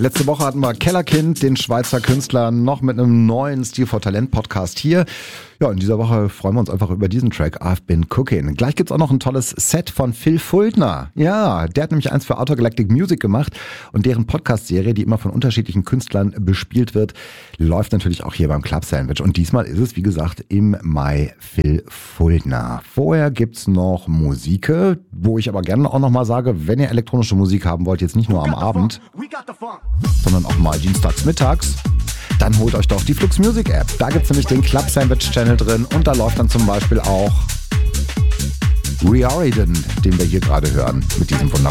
Letzte Woche hatten wir Kellerkind, den Schweizer Künstler, noch mit einem neuen Stil for Talent Podcast hier. Ja, in dieser Woche freuen wir uns einfach über diesen Track, I've Been Cooking. Gleich gibt's auch noch ein tolles Set von Phil Fuldner. Ja, der hat nämlich eins für Outer Galactic Music gemacht und deren Podcast-Serie, die immer von unterschiedlichen Künstlern bespielt wird, läuft natürlich auch hier beim Club Sandwich. Und diesmal ist es, wie gesagt, im Mai Phil Fuldner. Vorher gibt's noch Musik, wo ich aber gerne auch nochmal sage, wenn ihr elektronische Musik haben wollt, jetzt nicht nur am Abend, sondern auch mal dienstags mittags, dann holt euch doch die Flux Music App. Da gibt's nämlich den Club Sandwich Channel drin und da läuft dann zum Beispiel auch Riordan, den wir hier gerade hören, mit diesem wunderbaren